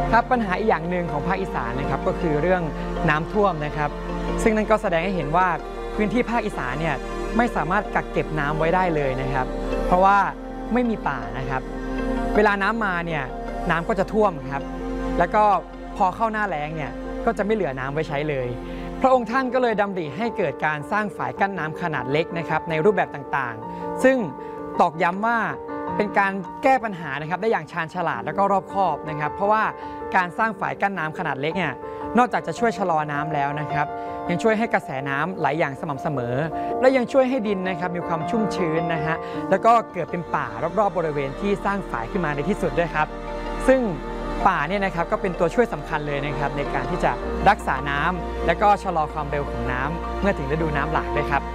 ครับปัญหาอีกอย่างหนึ่งของภาคอีสานนะครับก็คือเรื่องน้ำท่วมนะครับซึ่งนั่นก็แสดงให้เห็นว่าพื้นที่ภาคอีสานเนี่ยไม่สามารถกักเก็บน้ำไว้ได้เลยนะครับเพราะว่าไม่มีป่านะครับเวลาน้ำมาเนี่ยน้ำก็จะท่วมครับแล้วก็พอเข้าหน้าแล้งเนี่ยก็จะไม่เหลือน้ำไว้ใช้เลยพระองค์ท่านก็เลยดำริให้เกิดการสร้างฝายกั้นน้ำขนาดเล็กนะครับในรูปแบบต่างๆซึ่งตอกย้ำว่าเป็นการแก้ปัญหานะครับได้อย่างชาญฉลาดแล้วก็รอบคอบนะครับเพราะว่าการสร้างฝายกั้นน้ำขนาดเล็กเนี่ยนอกจากจะช่วยชะลอน้ำแล้วนะครับยังช่วยให้กระแสน้ำไหลอย่างสม่ำเสมอและยังช่วยให้ดินนะครับมีความชุ่มชื้นนะฮะแล้วก็เกิดเป็นป่ารอบๆบริเวณที่สร้างฝายขึ้นมาในที่สุดด้วยครับซึ่งป่าเนี่ยนะครับก็เป็นตัวช่วยสำคัญเลยนะครับในการที่จะรักษาน้ำและก็ชะลอความเร็วของน้ำเมื่อถึงฤดูน้ำหลากด้วยครับ